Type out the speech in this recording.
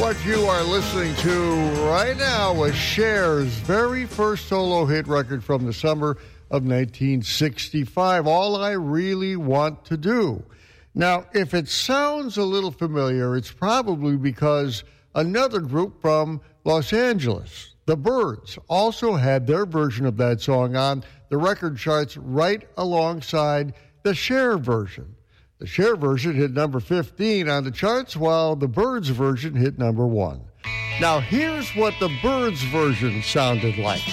What you are listening to right now was Cher's very first solo hit record from the summer of 1965, All I Really Want to Do. Now, if it sounds a little familiar, it's probably because another group from Los Angeles, the Byrds, also had their version of that song on the record charts right alongside the Cher version. The Cher version hit number 15 on the charts, while the Byrds version hit number 1. Now, here's what the Byrds version sounded like.